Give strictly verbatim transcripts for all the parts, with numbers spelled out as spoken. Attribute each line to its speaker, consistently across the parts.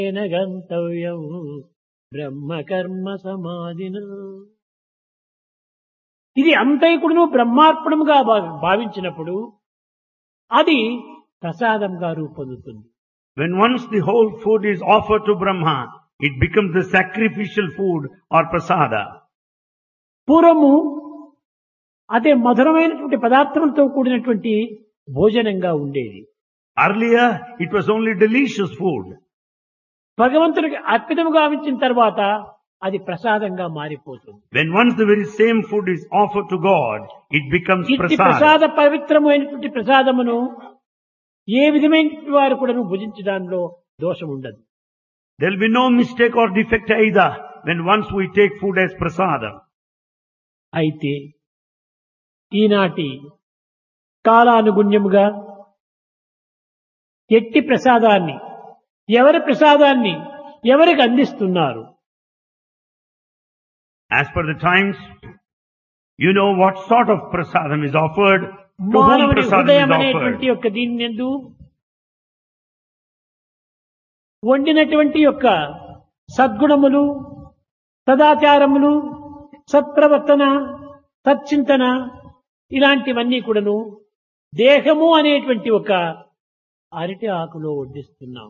Speaker 1: గంతవ్యం బ్రహ్మకర్మ సమాధిన. ఇది అంతైకుడును బ్రహ్మార్పణముగా భావించినప్పుడు అది ప్రసాదంగా రూపొందుతుంది.
Speaker 2: When once the whole food is offered to Brahma, it becomes the sacrificial food or prasada.
Speaker 1: పూర్వము అదే మధురమైనటువంటి పదార్థములతో కూడినటువంటి భోజనంగా ఉండేది.
Speaker 2: Earlier, it was only delicious food.
Speaker 1: భగవంతుడికి అర్పితముగా గావించిన తర్వాత అది ప్రసాదంగా మారిపోతుంది.
Speaker 2: When once the very same food is offered to God, it becomes
Speaker 1: ఇట్టి
Speaker 2: prasada.
Speaker 1: ప్రసాద పవిత్రమైనటువంటి ప్రసాదమును ఏ విధమైన వారు కూడా భుజించడంలో దోషం ఉండదు.
Speaker 2: There will be no mistake or defect either when once we take food as prasada.
Speaker 1: అయితే ఈనాటి కాలానుగుణ్యముగా ఎట్టి ప్రసాదాన్ని ఎవరి ప్రసాదాన్ని ఎవరికి అందిస్తున్నారు?
Speaker 2: As per the times, you know what sort of prasadam is offered, to whom
Speaker 1: మానవుడి
Speaker 2: prasadam
Speaker 1: హృదయం
Speaker 2: is
Speaker 1: అనేటువంటి
Speaker 2: offered.
Speaker 1: యొక్క దీని యందు వండినటువంటి యొక్క సద్గుణములు, సదాచారములు, సత్ప్రవర్తన, సచ్చింతన ఇలాంటివన్నీ కూడాను దేహము అనేటువంటి ఒక అరటి ఆకులో వడ్డిస్తున్నాం.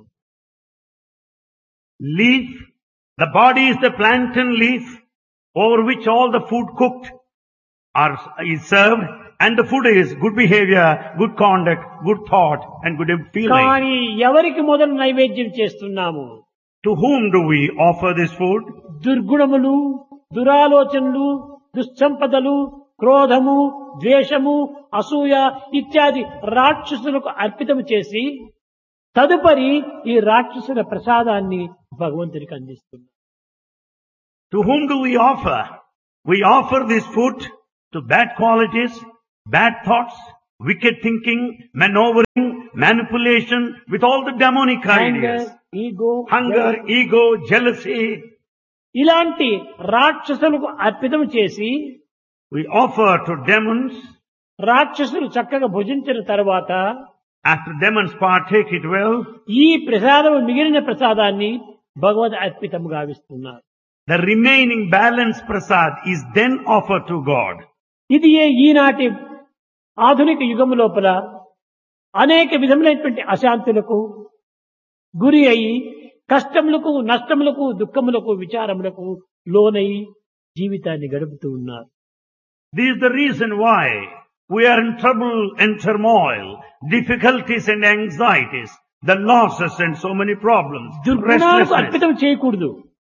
Speaker 2: Leaf, the body is the plantain leaf over which all the food cooked are, is served, and the food is good behavior, good conduct, good thought, and good feeling.
Speaker 1: కానీ ఎవరికి మొదలు నైవేద్యం చేస్తున్నాము?
Speaker 2: To whom do we offer this food?
Speaker 1: దుర్గుణములు, దురాలోచనలు, దుస్సంపదలు, క్రోధము, ద్వేషము, అసూయ ఇత్యాది రాక్షసులకు అర్పితము చేసి తదుపరి ఈ రాక్షసుల ప్రసాదాన్ని భగవంతునికి అందిస్తున్నాం.
Speaker 2: To whom do we offer? We offer this food to bad qualities, bad thoughts, wicked thinking, maneuvering, manipulation, with all the demonic ideas.
Speaker 1: Ego,
Speaker 2: Hunger, ego, jealousy.
Speaker 1: ఇలాంటి రాక్షసులకు అర్పితం చేసి
Speaker 2: We offer to demons.
Speaker 1: రాక్షసులు చక్కగా భుజించిన తర్వాత
Speaker 2: After demons partake it well,
Speaker 1: ఈ ప్రసాదము మిగిలిన ప్రసాదాన్ని భగవద్ అర్పితం గావిస్తున్నారు.
Speaker 2: the remaining balance prasad is then offered to God.
Speaker 1: ఇది ఏ ఈనాటి ఆధునిక యుగము లోపల అనేక విధములైనటువంటి అశాంతులకు గురి అయి కష్టములకు, నష్టములకు, దుఃఖములకు, విచారములకు లోనై జీవితాన్ని గడుపుతూ ఉన్నారు.
Speaker 2: This is the reason why we are in trouble and turmoil, difficulties and anxieties, the losses and so many problems,
Speaker 1: దుర్గుణాలకు
Speaker 2: restlessness.
Speaker 1: అర్పితం చేయకూడదు.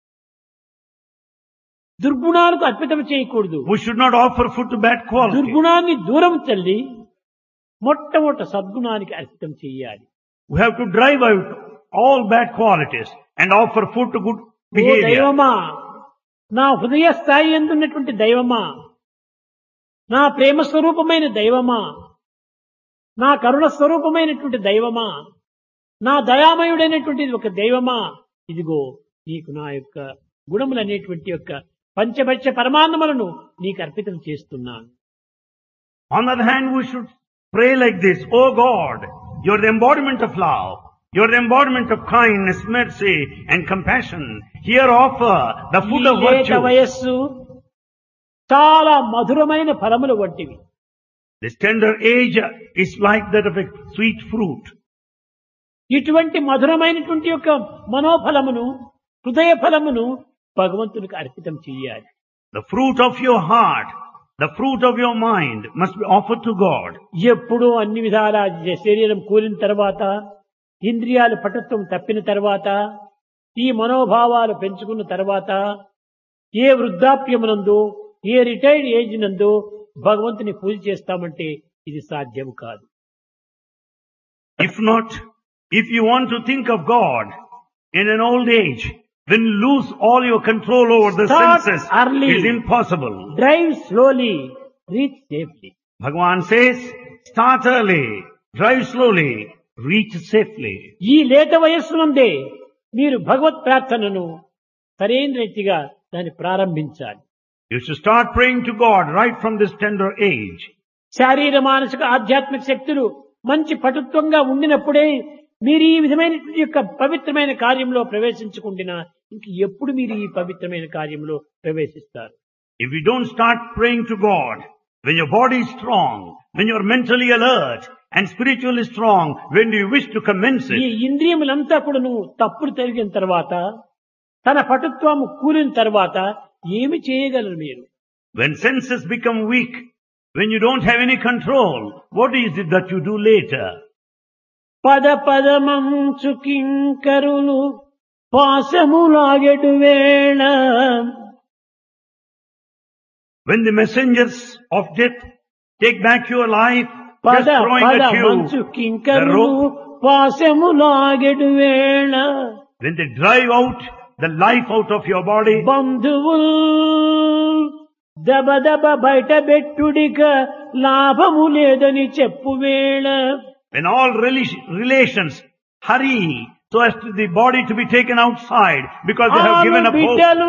Speaker 1: దుర్గుణాలకు అర్పితం చేయకూడదు.
Speaker 2: We should not offer food to bad quality.
Speaker 1: దుర్గుణాన్ని దూరం తల్లి మొట్టమొదట సద్గుణానికి అర్పితం చేయాలి.
Speaker 2: We have to drive out all bad qualities and offer food to good
Speaker 1: oh
Speaker 2: behavior.
Speaker 1: దైవమా, నా హృదయ స్థాయి ఎందున్నటువంటి దైవమా, నా ప్రేమ స్వరూపమైన దైవమా, నా కరుణ స్వరూపమైనటువంటి దైవమా, నా దయామయుడైనటువంటి ఒక దైవమా, ఇదిగో నీకు నా యొక్క గుణములు అనేటువంటి యొక్క పంచభక్ష పరమాన్నములను నీకు అర్పితం చేస్తున్నాను.
Speaker 2: On the other hand, we should pray like this: Oh God, you are the embodiment of love. You are the embodiment of kindness, mercy and compassion. Here offer the
Speaker 1: ఈ
Speaker 2: food of
Speaker 1: లేత
Speaker 2: virtue.
Speaker 1: వయస్సు చాలా మధురమైన ఫలములు వంటివి.
Speaker 2: This tender age is like that of a sweet fruit.
Speaker 1: ఇటువంటి మధురమైనటువంటి యొక్క మనోఫలమును, హృదయ ఫలమును భగవంతునికి అర్పితం చేయాలి.
Speaker 2: The fruit of your heart, the fruit of your mind must be offered to God.
Speaker 1: ఎప్పుడూ అన్ని విధాల శరీరం కూలిన తర్వాత, ఇంద్రియాలు పటుత్వం తప్పిన తర్వాత, ఈ మనోభావాలు పెంచుకున్న తర్వాత, ఏ వృద్ధాప్యమునందు, ఏ రిటైర్డ్ ఏజ్ నందు భగవంతుని పూజ చేస్తామంటే ఇది సాధ్యం కాదు.
Speaker 2: If not, if you want to think of God in an old age, then lose all your control over the
Speaker 1: Start
Speaker 2: senses.
Speaker 1: early.
Speaker 2: It is impossible.
Speaker 1: Drive slowly, reach safely.
Speaker 2: Bhagavan says, start early, drive slowly, reach safely.
Speaker 1: ఈ లేత వయస్సు నుండే మీరు భగవత్ ప్రార్థనను సరైన రీతిగా దాన్ని ప్రారంభించాలి.
Speaker 2: You should start praying to God right from this tender age.
Speaker 1: శారీర మానసిక ఆధ్యాత్మిక శక్తులు మంచి పటుత్వంగా ఉండినప్పుడే మీరు ఈ విధమైన యొక్క పవిత్రమైన కార్యంలో ప్రవేశించుకుంటున్నా ఇంక ఎప్పుడు మీరు ఈ పవిత్రమైన కార్యంలో ప్రవేశిస్తారు?
Speaker 2: If you don't start praying to God, when your body is strong, when you are mentally alert and spiritually strong, when do you wish to commence
Speaker 1: ఈ
Speaker 2: it?
Speaker 1: ఇంద్రియములంతా కూడా నువ్వు తప్పులు తిరిగిన తర్వాత తన పటుత్వము కూలిన తర్వాత ఏమి చేయగలరు మీరు?
Speaker 2: When senses become weak, when you don't have any control, what is it that you do later?
Speaker 1: పద పదమంచు కింకరులు పాశములాగెడు వేళ
Speaker 2: When the messengers of death take back your life, just
Speaker 1: పద
Speaker 2: throwing
Speaker 1: పద
Speaker 2: at
Speaker 1: మంచు
Speaker 2: you the
Speaker 1: కింకరులు
Speaker 2: rope,
Speaker 1: పాశములాగెడు వేళ
Speaker 2: when they drive out the life out of your body,
Speaker 1: బంధువుల్ దబ దబ బయట బెట్టుడిక లాభము లేదని చెప్పు వేళ
Speaker 2: when all rela- relations hurry so as to the body to be taken outside because they have
Speaker 1: ఆమె
Speaker 2: given up hope.
Speaker 1: బిడ్డలు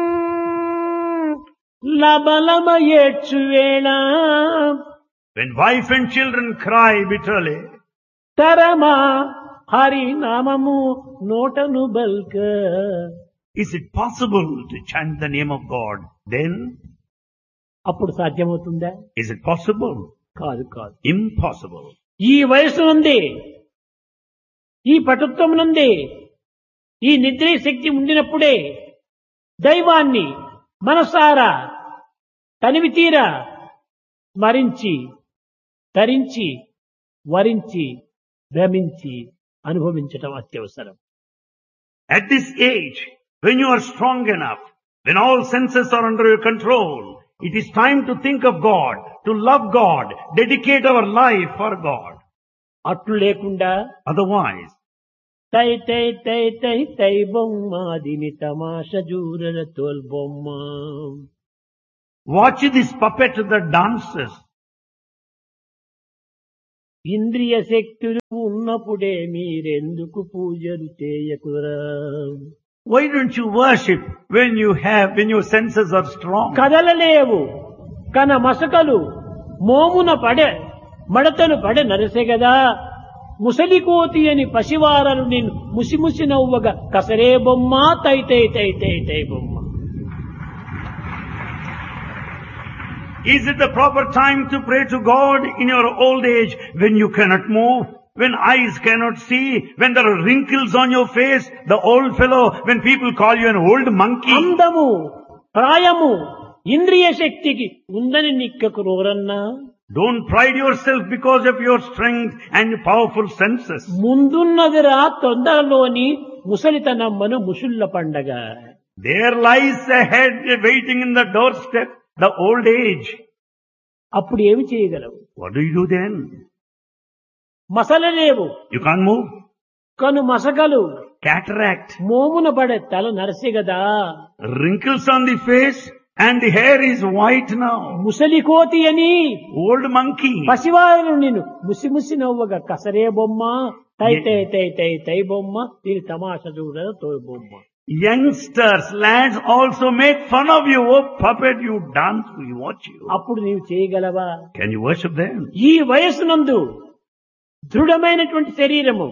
Speaker 1: లబలమ ఏడ్చు వేళ
Speaker 2: When wife and children cry bitterly,
Speaker 1: తరమా హరి నామము నోటను బల్క
Speaker 2: is it possible to chant the name of God then?
Speaker 1: అప్పుడు సాధ్యమవుతుందా?
Speaker 2: Is it possible?
Speaker 1: కాదు కాదు.
Speaker 2: Impossible.
Speaker 1: ఈ వయసు నుండి ఈ పటుత్వం నుండి ఈ నిద్ర శక్తి ఉండినప్పుడే దైవాన్ని మనసారా తనివి తీరా స్మరించి తరించి వరించి భ్రమించి అనుభవించటం అత్యవసరం.
Speaker 2: At this age, when you are strong enough, when all senses are under your control, it is time to think of God, to love God, dedicate our life for God.
Speaker 1: అట్లు లేకుండా
Speaker 2: Otherwise,
Speaker 1: తై తై తై తై తై బొమ్మ దిని తమాష జూరల తోల్ బొమ్మ
Speaker 2: watch this puppet that dances.
Speaker 1: ఇంద్రియ శక్తులు ఉన్నప్పుడే మీరెందుకు పూజలు చేయకురా?
Speaker 2: Why don't you worship when you have, when your senses are strong?
Speaker 1: కదలలేవు కన మసకలు మోమున పడే మడతలు పడే నరసెగదా ముసలి కోతి అని పసివారలు నేను ముసిముసి నవ్వగా కసరే బొమ్మ తై తై తై తై తై బొమ్మ.
Speaker 2: Is it the proper time to pray to God in your old age when you cannot move, when eyes cannot see, when there are wrinkles on your face, the old fellow, when people call you an old monkey?
Speaker 1: అందము ప్రాయము ఇంద్రియ శక్తికి ఉందని నిక్కకు రోరన్నా
Speaker 2: Don't pride yourself because of your strength and powerful senses.
Speaker 1: ముందున్నదిరా తొందరలోని ముసలితనమ్మను ముసుళ్ళ పండగ.
Speaker 2: There lies ahead, waiting in the doorstep, the old age.
Speaker 1: అప్పుడు ఏమి చేయగలవు?
Speaker 2: What do you do then?
Speaker 1: మసలలేవు
Speaker 2: You can't move.
Speaker 1: కను మసకలు
Speaker 2: Cataract,
Speaker 1: మోమున పడే తల నరసిగదా
Speaker 2: wrinkles on the face, and the hair is white now.
Speaker 1: ముసలి కోతి అని
Speaker 2: Old monkey.
Speaker 1: పసివారు నేను ముసిముసి నవ్వగా కసరే బొమ్మ తై తై తై తై తై బొమ్మ దీని తమాష చూడ తోయ బొమ్మ.
Speaker 2: Youngsters, lads also make fun of you. Oh puppet, you dance, we watch you.
Speaker 1: అప్పుడు నీవు చేయగలవా?
Speaker 2: Can you worship them?
Speaker 1: ఈ వయస్సునందు దృఢమైనటువంటి శరీరము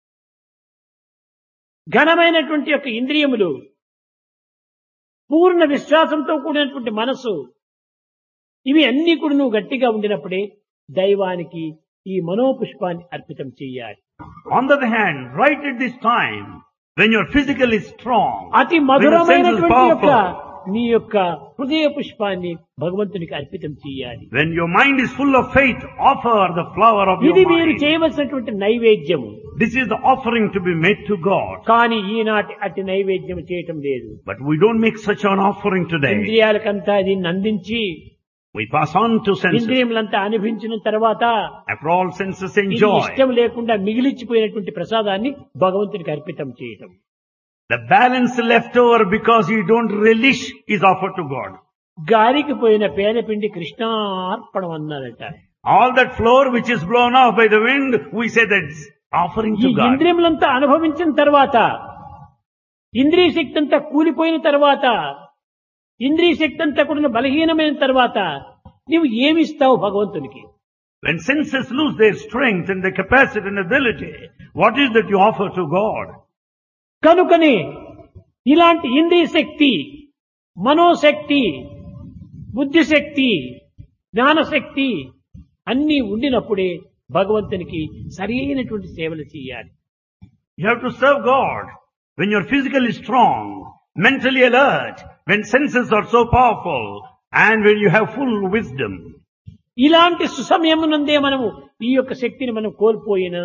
Speaker 1: ఘనమైనటువంటి యొక్క ఇంద్రియములు పూర్ణ విశ్వాసంతో కూడినటువంటి మనసు ఇవి అన్ని కూడా నువ్వు గట్టిగా ఉండినప్పుడే దైవానికి ఈ మనోపుష్పాన్ని అర్పితం చెయ్యాలి.
Speaker 2: On the other hand, right at this time, when you're physically strong,
Speaker 1: అతి
Speaker 2: when your sense is
Speaker 1: మధురమైనటువంటి యొక్క
Speaker 2: powerful,
Speaker 1: నీ యొక్క హృదయ పుష్పాన్ని భగవంతునికి అర్పితం చెయ్యాలి.
Speaker 2: when your mind is full of faith, offer the flower of your
Speaker 1: ఇది మీరు
Speaker 2: mind.
Speaker 1: చేయవలసినటువంటి నైవేద్యము.
Speaker 2: This is the offering to be made to God.
Speaker 1: కానీ ఈనాటి అట్టి నైవేద్యం చేయటం లేదు.
Speaker 2: But we don't make such an offering today.
Speaker 1: ఇంద్రియాలకంతా దీన్ని అందించి
Speaker 2: We pass on to senses.
Speaker 1: ఇంద్రియములంతా అనుభవించిన తర్వాత
Speaker 2: After all senses
Speaker 1: ఇది
Speaker 2: enjoy,
Speaker 1: ఇష్టం లేకుండా మిగిలిచిపోయినటువంటి ప్రసాదాన్ని భగవంతునికి అర్పితం చేయటం.
Speaker 2: the balance left over because you don't relish is offered to God.
Speaker 1: గాలికి పోయిన పేదపిండి కృష్ణార్పణం అన్నారట.
Speaker 2: All that floor which is blown off by the wind, we say that's offering
Speaker 1: ఈ
Speaker 2: to God.
Speaker 1: ఇంద్రియములంతా అనుభవించిన తర్వాత ఇంద్రియ శక్తి అంతా కూలిపోయిన తర్వాత ఇంద్రియ శక్తి అంతా కూడా బలహీనమైన తర్వాత నీవు ఏమిస్తావు భగవంతునికి?
Speaker 2: When senses lose their strength and their capacity and ability, what is that you offer to God?
Speaker 1: కనుకనే ఇలాంటి ఇంద్రియ శక్తి, మనోశక్తి, బుద్ధిశక్తి, జ్ఞానశక్తి అన్నీ ఉండినప్పుడే భగవంతునికి సరి అయినటువంటి సేవలు చేయాలి.
Speaker 2: You have to serve God when you're physically strong, mentally alert, when senses are so powerful, and when you have full wisdom.
Speaker 1: ఇలాంటి సుసమయమునందే మనము ఈ యొక్క శక్తిని మనం కోల్పోయినా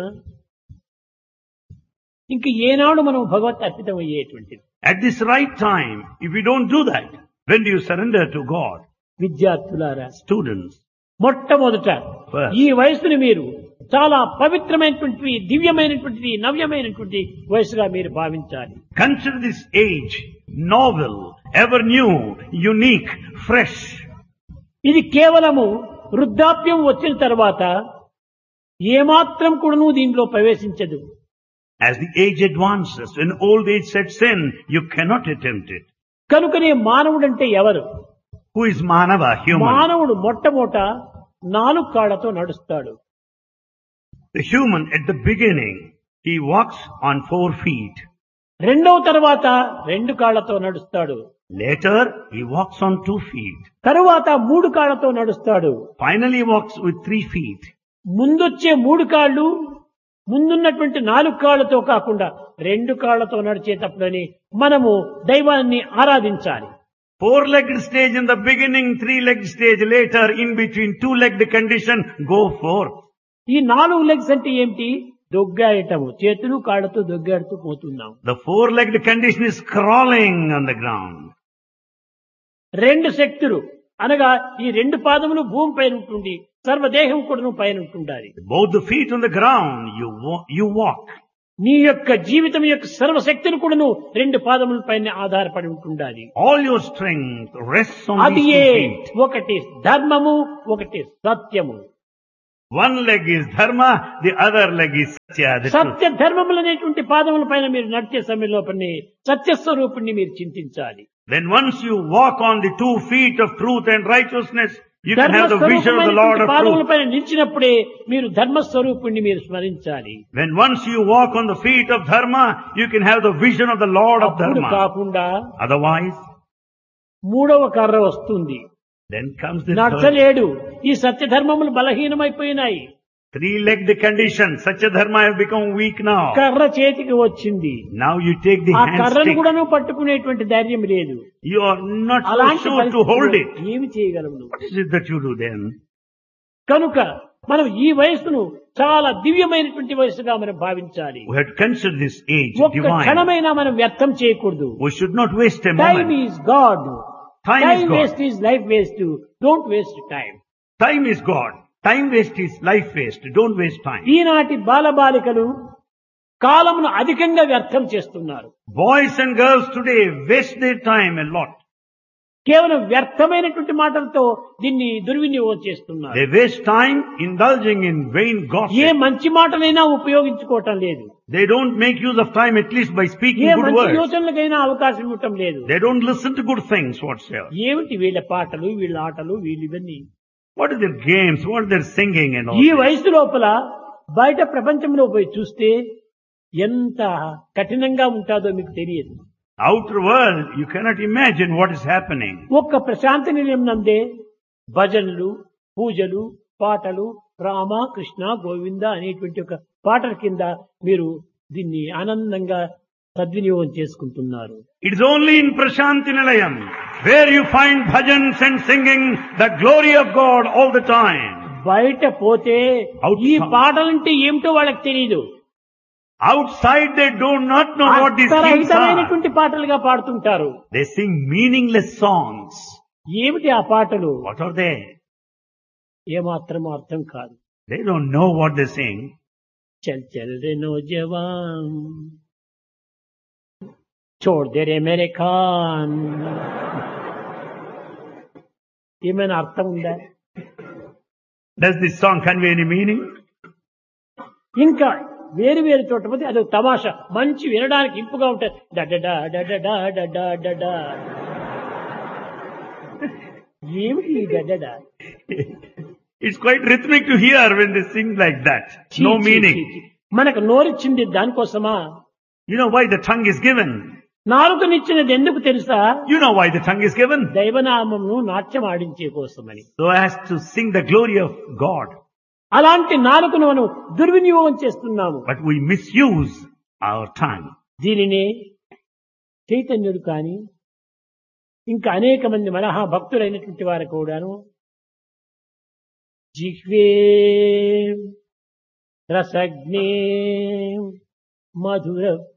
Speaker 1: ఇంక ఏనాడు మనం భగవత్ అర్పితం అయ్యేటువంటిది.
Speaker 2: At this right time, if you don't do that, when do you surrender to God?
Speaker 1: విద్యార్థులారా,
Speaker 2: Students,
Speaker 1: మొట్టమొదట
Speaker 2: First.
Speaker 1: ఈ వయసుని మీరు చాలా పవిత్రమైనటువంటి, దివ్యమైనటువంటి, నవ్యమైనటువంటి వయసుగా మీరు భావించాలి.
Speaker 2: consider this age novel, ever new, unique, fresh.
Speaker 1: ఇది కేవలము వృద్ధాప్యం వచ్చిన తర్వాత ఏమాత్రం కూడాను దీనిలో ప్రవేశించదు.
Speaker 2: As the age advances, when old age sets in, you cannot attempt it.
Speaker 1: కనుకనే మానవుడంటే ఎవరు?
Speaker 2: Who is Manava, human?
Speaker 1: మానవుడు మొట్టమొదట నాలుగు కాళ్లతో నడుస్తాడు.
Speaker 2: The human at the beginning, he walks on four feet.
Speaker 1: రెండవ తర్వాత రెండు కాళ్లతో నడుస్తాడు.
Speaker 2: Later, he walks on two feet.
Speaker 1: తరువాత మూడు కాళ్లతో నడుస్తాడు.
Speaker 2: Finally, he walks with three feet.
Speaker 1: ముందొచ్చే మూడు కాళ్ళు ముందున్నటువంటి నాలుగు కాళ్లతో కాకుండా రెండు కాళ్లతో నడిచేటప్పుడని మనము దైవాన్ని ఆరాధించాలి.
Speaker 2: Four-legged stage in the beginning, three-legged stage later, in between two-legged condition, go forth.
Speaker 1: ఈ నాలుగు లెగ్స్ అంటే ఏమిటి? దొగ్గాయటము, చేతులు కాళ్లతో దొగ్గాడుతూ పోతున్నాం.
Speaker 2: The four-legged condition is crawling on the ground.
Speaker 1: రెండు శక్తులు అనగా ఈ రెండు పాదములు భూమి పైన ఉంటుంది, సర్వదేహం కూడా పైన ఉంటుండాలి.
Speaker 2: Both the feet on the ground, you walk. You walk.
Speaker 1: నీ యొక్క జీవితం యొక్క సర్వశక్తిని కూడాను రెండు పాదముల పైన ఆధారపడి ఉంటుండాలి.
Speaker 2: All your strength rests on
Speaker 1: అది
Speaker 2: these
Speaker 1: ఏ
Speaker 2: two feet.
Speaker 1: ఒకటి ధర్మము, ఒకటి సత్యము.
Speaker 2: One leg is dharma, the other leg is satya. the truth.
Speaker 1: సత్య ధర్మములు అనేటువంటి పాదముల పైన మీరు నడిచే సమయంలో సత్యస్వరూపుణ్ణి మీరు చింతించాలి.
Speaker 2: Then once you walk on the two feet of truth and righteousness, you can have the vision of the Lord of
Speaker 1: పాదముల
Speaker 2: truth.
Speaker 1: పైన నిలిచినప్పుడే మీరు ధర్మస్వరూపుణ్ణి మీరు స్మరించాలి.
Speaker 2: When once you walk on the feet of dharma, you can have the vision of the Lord of
Speaker 1: అప్పుడు
Speaker 2: dharma.
Speaker 1: కాకుండా
Speaker 2: Otherwise,
Speaker 1: మూడవ కర్ర వస్తుంది.
Speaker 2: then comes the third.
Speaker 1: నడచలేడు. ఈ సత్య ధర్మములు బలహీనమైపోయినాయి.
Speaker 2: Three-legged condition. Such a dharma have become weak now.
Speaker 1: కర్ర చేతికి వచ్చింది.
Speaker 2: Now you take the
Speaker 1: ఆ
Speaker 2: hand
Speaker 1: కర్రను
Speaker 2: stick.
Speaker 1: కూడాను పట్టుకునేటువంటి ధైర్యం లేదు.
Speaker 2: You are not so
Speaker 1: అలాంటి
Speaker 2: sure to hold it.
Speaker 1: పరిస్థితిలో ఏమి చేయగలవు నువ్వు?
Speaker 2: What is it that you do then?
Speaker 1: కనుక మనం ఈ వయస్సును చాలా దివ్యమైనటువంటి వయస్సుగా మనం భావించాలి.
Speaker 2: We have to consider this age
Speaker 1: ఒక్క
Speaker 2: divine.
Speaker 1: క్షణమైనా మనం వ్యర్థం చేయకూడదు.
Speaker 2: We should not waste a
Speaker 1: time
Speaker 2: moment.
Speaker 1: Is God.
Speaker 2: Time is
Speaker 1: time
Speaker 2: God.
Speaker 1: Waste is life waste. Don't waste time.
Speaker 2: Time is God. Time waste is life waste. Don't waste time.
Speaker 1: ఈనాటి బాలబాలికలు కాలమును అధికంగా వ్యర్థం చేస్తున్నారు.
Speaker 2: Boys and girls today waste their time a lot.
Speaker 1: కేవలం వ్యర్థమైనటువంటి మాటలతో దీన్ని దుర్వినియోగం చేస్తున్నారు.
Speaker 2: They waste time indulging in vain
Speaker 1: A
Speaker 2: gossip.
Speaker 1: మంచి మాటలైనా ఉపయోగించుకోవటం లేదు.
Speaker 2: They don't make use of time at least by speaking
Speaker 1: A
Speaker 2: good
Speaker 1: మంచి
Speaker 2: words.
Speaker 1: యోచనలకైనా అవకాశం ఇవ్వటం లేదు.
Speaker 2: They don't listen to good things whatsoever.
Speaker 1: ఏమిటి వీళ్ళ పాటలు, వీళ్ళ ఆటలు, వీళ్ళు ఇవన్నీ?
Speaker 2: What are their games? What are their singing and all
Speaker 1: ఈ
Speaker 2: this?
Speaker 1: వయసు లోపల బయట ప్రపంచంలో పోయి చూస్తే ఎంత కఠినంగా ఉంటాదో మీకు తెలియదు.
Speaker 2: Outer world, you cannot imagine what is happening.
Speaker 1: ఒక్క ప్రశాంతి నిలయం నందే భజనలు, పూజలు, పాటలు, రామ కృష్ణ గోవింద అనేటువంటి ఒక పాటల కింద మీరు దీన్ని ఆనందంగా సద్వినియోగం చేసుకుంటున్నారు.
Speaker 2: It is only in Prashanti Nilayam where you find bhajans and singing the glory of God all the time.
Speaker 1: బయట పోతే
Speaker 2: Outside.
Speaker 1: ఈ పాటలంటే ఏమిటో వాళ్ళకి తెలియదు.
Speaker 2: Outside they do not know what these things are.
Speaker 1: అర్థరహితమైనటువంటి పాటలుగా పాడుతుంటారు.
Speaker 2: They sing meaningless songs.
Speaker 1: ఏమిటి ఆ పాటలు?
Speaker 2: What are they?
Speaker 1: ఏమాత్రం అర్థం కాదు.
Speaker 2: They don't know what they sing.
Speaker 1: చల్ చల్ రే నౌజవాన్ छोड़ दे रे मेरे खान. ఏమైనా అర్థం ఉందా?
Speaker 2: Does this song convey any meaning?
Speaker 1: ఇంకా వేరు వేరు చోట పోతే అది తమాషా మంచి వినడానికి ఇంపుగా ఉంటుంది. డడడా డడడా డడా డడా. ఏమిటి ఈ డడడా?
Speaker 2: It's quite rhythmic to hear when they sing like that.
Speaker 1: ఛీ,
Speaker 2: No
Speaker 1: ఛీ,
Speaker 2: meaning.
Speaker 1: ఛీ, ఛీ. మనకు నోరిచ్చింది దానికోసమా?
Speaker 2: You know why the tongue is given?
Speaker 1: నాలుకనిచ్చినది ఎందుకు తెలుసా?
Speaker 2: You know why the tongue is given?
Speaker 1: దైవనామమును నాట్యం ఆడించే కోసమని.
Speaker 2: So as to sing the glory of God.
Speaker 1: అలాంటి నాలుకను మనం దుర్వినియోగం చేస్తున్నాము.
Speaker 2: But we misuse our tongue.
Speaker 1: దీనినే చైతన్యుడు కాని ఇంకా అనేక మంది మహా భక్తులైనటువంటి వారు కూడాను జిహ్వే రసజ్ఞే మధుర